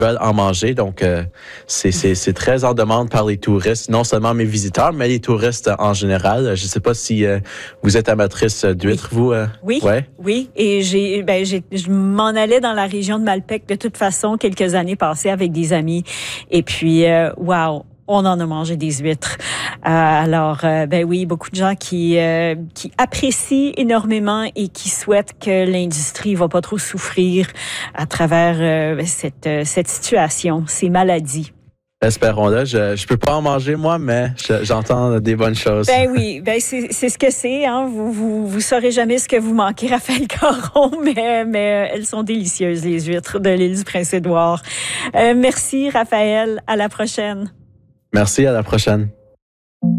veulent en manger. Donc, c'est très en demande par les touristes, non seulement mes visiteurs, mais les touristes en général. Je ne sais pas si vous êtes amatrice d'huîtres, vous. Oui, ouais? oui. Et je m'en allais dans la région de Malpec de toute façon quelques années passées avec des amis. Et puis, wow, on en a mangé des huîtres. Alors, oui, beaucoup de gens qui apprécient énormément et qui souhaitent que l'industrie va pas trop souffrir à travers cette situation, ces maladies. Espérons-le. Je peux pas en manger, moi, mais j'entends des bonnes choses. Ben oui, c'est ce que c'est. Hein. Vous saurez jamais ce que vous manquez, Raphaël Caron, mais elles sont délicieuses, les huîtres de l'île du Prince-Édouard. Merci, Raphaël. À la prochaine. Merci, à la prochaine.